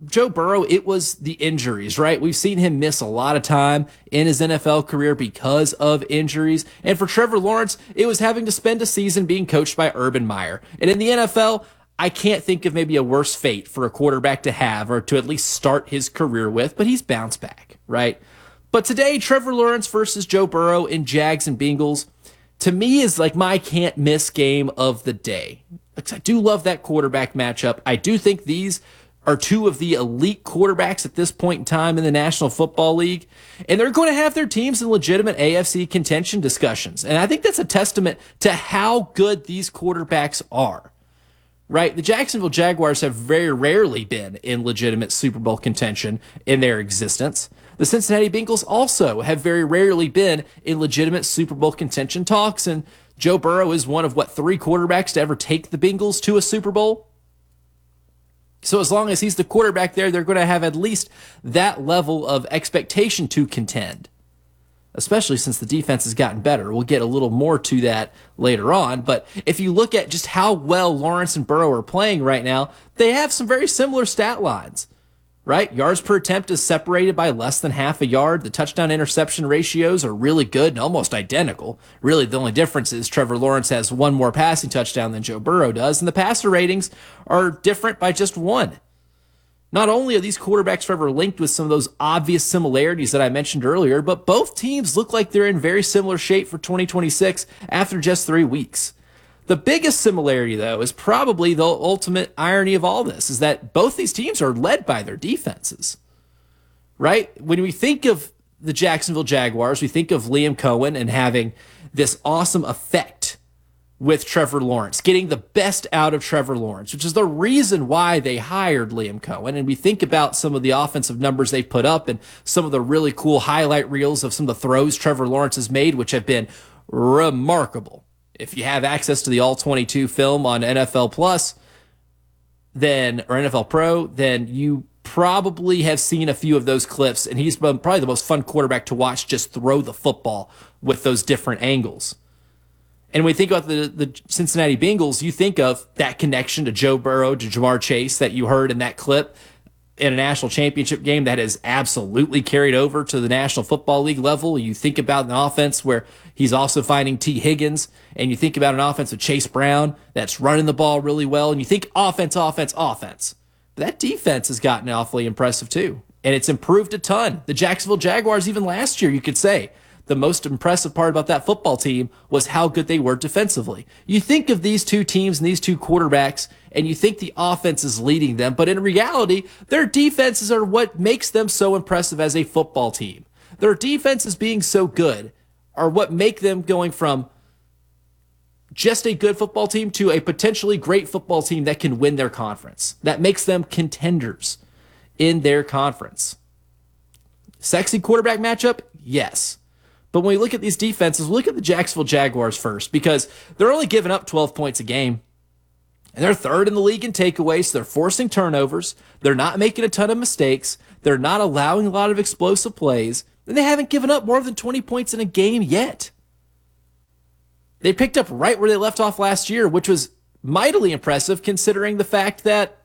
Joe Burrow, it was the injuries, right? We've seen him miss a lot of time in his NFL career because of injuries. And for Trevor Lawrence, it was having to spend a season being coached by Urban Meyer. And in the NFL, I can't think of maybe a worse fate for a quarterback to have or to at least start his career with, but he's bounced back, right? But today, Trevor Lawrence versus Joe Burrow in Jags and Bengals, to me, is like my can't miss game of the day. Because I do love that quarterback matchup. I do think these are two of the elite quarterbacks at this point in time in the National Football League. And they're going to have their teams in legitimate AFC contention discussions. And I think that's a testament to how good these quarterbacks are. Right? The Jacksonville Jaguars have very rarely been in legitimate Super Bowl contention in their existence. The Cincinnati Bengals also have very rarely been in legitimate Super Bowl contention talks, and Joe Burrow is one of, 3 quarterbacks to ever take the Bengals to a Super Bowl? So as long as he's the quarterback there, they're going to have at least that level of expectation to contend, especially since the defense has gotten better. We'll get a little more to that later on, but if you look at just how well Lawrence and Burrow are playing right now, they have some very similar stat lines. Right? Yards per attempt is separated by less than half a yard. The touchdown interception ratios are really good and almost identical. Really, the only difference is Trevor Lawrence has one more passing touchdown than Joe Burrow does, and the passer ratings are different by just one. Not only are these quarterbacks forever linked with some of those obvious similarities that I mentioned earlier, but both teams look like they're in very similar shape for 2026 after just 3 weeks. The biggest similarity, though, is probably the ultimate irony of all this, is that both these teams are led by their defenses, right? When we think of the Jacksonville Jaguars, we think of Liam Cohen and having this awesome effect with Trevor Lawrence, getting the best out of Trevor Lawrence, which is the reason why they hired Liam Cohen. And we think about some of the offensive numbers they've put up and some of the really cool highlight reels of some of the throws Trevor Lawrence has made, which have been remarkable. If you have access to the all-22 film on NFL Plus, or NFL Pro, then you probably have seen a few of those clips, and he's been probably the most fun quarterback to watch just throw the football with those different angles. And when you think about the Cincinnati Bengals, you think of that connection to Joe Burrow, to Jamar Chase that you heard in that clip in a national championship game that has absolutely carried over to the National Football League level. You think about an offense where he's also finding T. Higgins, and you think about an offense with Chase Brown that's running the ball really well, and you think offense. But that defense has gotten awfully impressive too, and it's improved a ton. The Jacksonville Jaguars, even last year, you could say, the most impressive part about that football team was how good they were defensively. You think of these two teams and these two quarterbacks, and you think the offense is leading them, but in reality, their defenses are what makes them so impressive as a football team. Their defenses being so good are what make them going from just a good football team to a potentially great football team that can win their conference. That makes them contenders in their conference. Sexy quarterback matchup? Yes. But when we look at these defenses, look at the Jacksonville Jaguars first, because they're only giving up 12 points a game. And they're third in the league in takeaways. So they're forcing turnovers. They're not making a ton of mistakes. They're not allowing a lot of explosive plays. And they haven't given up more than 20 points in a game yet. They picked up right where they left off last year, which was mightily impressive considering the fact that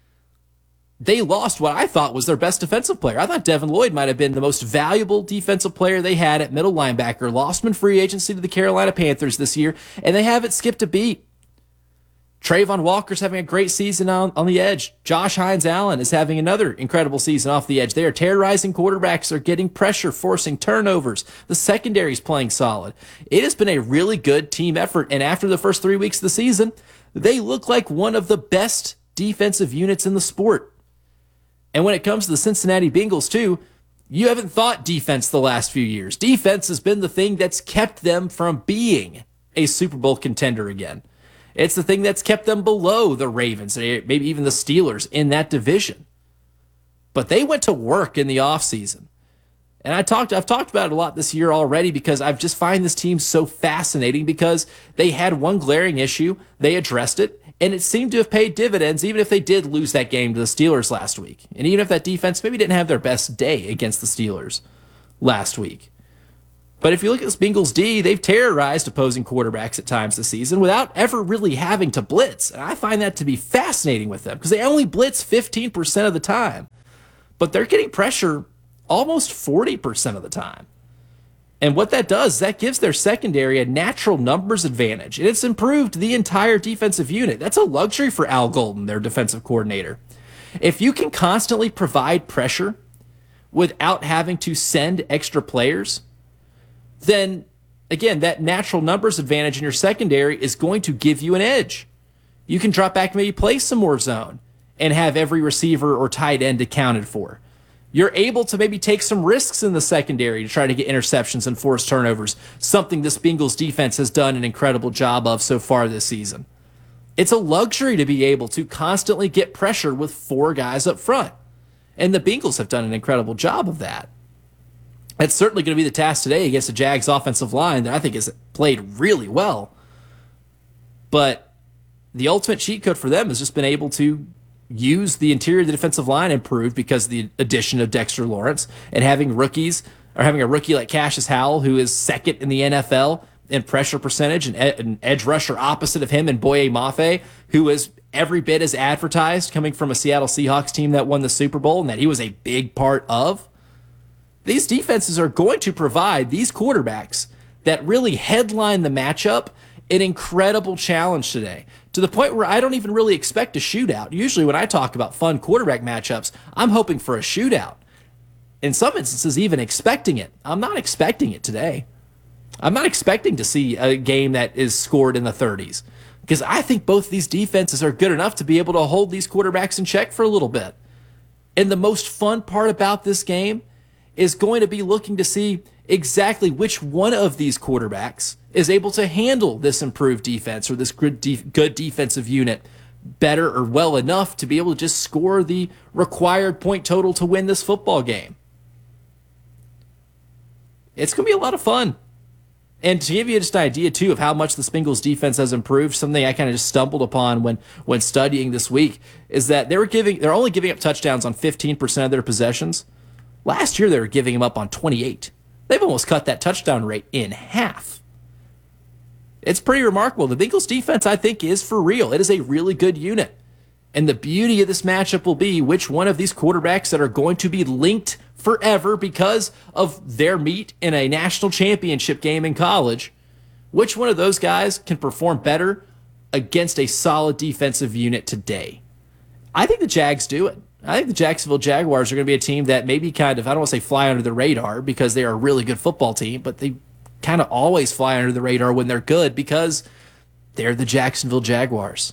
they lost what I thought was their best defensive player. I thought Devin Lloyd might have been the most valuable defensive player they had at middle linebacker. Lost him in free agency to the Carolina Panthers this year, and they haven't skipped a beat. Trayvon Walker's having a great season on the edge. Josh Hines-Allen is having another incredible season off the edge. They are terrorizing quarterbacks. They're getting pressure, forcing turnovers. The secondary's playing solid. It has been a really good team effort, and after the first 3 weeks of the season, they look like one of the best defensive units in the sport. And when it comes to the Cincinnati Bengals, too, you haven't thought defense the last few years. Defense has been the thing that's kept them from being a Super Bowl contender again. It's the thing that's kept them below the Ravens, maybe even the Steelers in that division. But they went to work in the offseason. And I've talked about it a lot this year already because I just find this team so fascinating because they had one glaring issue, they addressed it, and it seemed to have paid dividends even if they did lose that game to the Steelers last week. And even if that defense maybe didn't have their best day against the Steelers last week. But if you look at this Bengals D, they've terrorized opposing quarterbacks at times this season without ever really having to blitz. And I find that to be fascinating with them because they only blitz 15% of the time. But they're getting pressure almost 40% of the time. And what that does, that gives their secondary a natural numbers advantage. And it's improved the entire defensive unit. That's a luxury for Al Golden, their defensive coordinator. If you can constantly provide pressure without having to send extra players, then, again, that natural numbers advantage in your secondary is going to give you an edge. You can drop back and maybe play some more zone and have every receiver or tight end accounted for. You're able to maybe take some risks in the secondary to try to get interceptions and force turnovers, something this Bengals defense has done an incredible job of so far this season. It's a luxury to be able to constantly get pressure with 4 guys up front, and the Bengals have done an incredible job of that. That's certainly going to be the task today against the Jags offensive line that I think has played really well. But the ultimate cheat code for them has just been able to use the interior of the defensive line improved because of the addition of Dexter Lawrence and having rookies, or having a rookie like Cassius Howell, who is second in the NFL in pressure percentage, and an edge rusher opposite of him, and Boye Mafe, who is every bit as advertised, coming from a Seattle Seahawks team that won the Super Bowl and that he was a big part of. These defenses are going to provide these quarterbacks that really headline the matchup an incredible challenge today, to the point where I don't even really expect a shootout. Usually when I talk about fun quarterback matchups, I'm hoping for a shootout. In some instances, even expecting it. I'm not expecting it today. I'm not expecting to see a game that is scored in the 30s, because I think both these defenses are good enough to be able to hold these quarterbacks in check for a little bit. And the most fun part about this game is going to be looking to see exactly which one of these quarterbacks is able to handle this improved defense, or this good defensive unit better or well enough to be able to just score the required point total to win this football game. It's going to be a lot of fun. And to give you just an idea, too, of how much the Bengals defense has improved, something I kind of just stumbled upon when studying this week, is that they're only giving up touchdowns on 15% of their possessions. Last year, they were giving them up on 28. They've almost cut that touchdown rate in half. It's pretty remarkable. The Bengals defense, I think, is for real. It is a really good unit. And the beauty of this matchup will be which one of these quarterbacks that are going to be linked forever because of their meet in a national championship game in college, which one of those guys can perform better against a solid defensive unit today. I think the Jags do it. I think the Jacksonville Jaguars are going to be a team that maybe kind of, I don't want to say fly under the radar because they are a really good football team, but they kind of always fly under the radar when they're good because they're the Jacksonville Jaguars.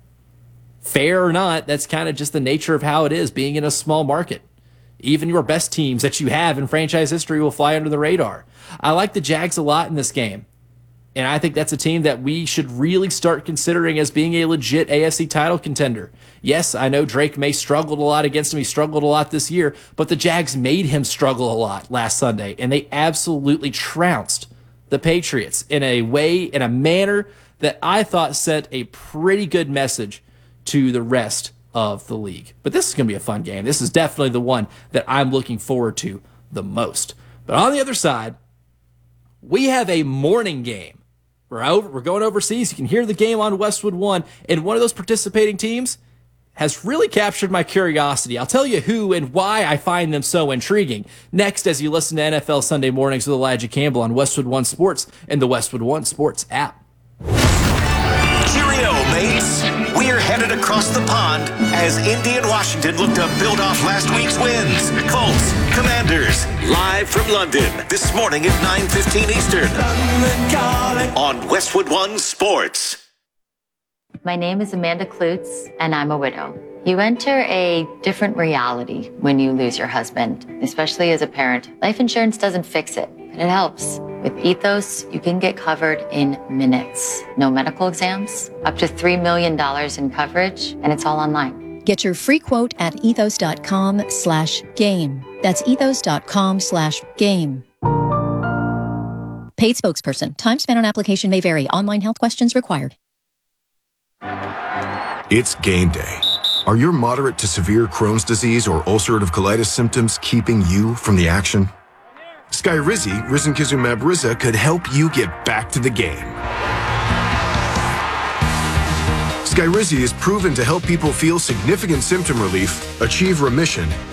Fair or not, that's kind of just the nature of how it is being in a small market. Even your best teams that you have in franchise history will fly under the radar. I like the Jags a lot in this game. And I think that's a team that we should really start considering as being a legit AFC title contender. Yes, I know Drake May struggled a lot against him. He struggled a lot this year, but the Jags made him struggle a lot last Sunday, and they absolutely trounced the Patriots in a way, in a manner that I thought sent a pretty good message to the rest of the league. But this is going to be a fun game. This is definitely the one that I'm looking forward to the most. But on the other side, we have a morning game. We're going overseas. You can hear the game on Westwood One, and one of those participating teams has really captured my curiosity. I'll tell you who and why I find them so intriguing next as you listen to NFL Sunday Mornings with Elijah Campbell on Westwood One Sports and the Westwood One Sports app. Cheerio, mates. We're headed across the pond as Indy and Washington look to build off last week's wins. Colts, Commanders, live from London this morning at 9:15 Eastern on Westwood One Sports. My name is Amanda Klutz, and I'm a widow. You enter a different reality when you lose your husband, especially as a parent. Life insurance doesn't fix it, but it helps. With Ethos, you can get covered in minutes. No medical exams, up to $3 million in coverage, and it's all online. Get your free quote at ethos.com/game. That's ethos.com/game. Paid spokesperson. Time spent on application may vary. Online health questions required. It's game day. Are your moderate to severe Crohn's disease or ulcerative colitis symptoms keeping you from the action? Skyrizi, risankizumab Riza, could help you get back to the game. Skyrizi is proven to help people feel significant symptom relief, achieve remission,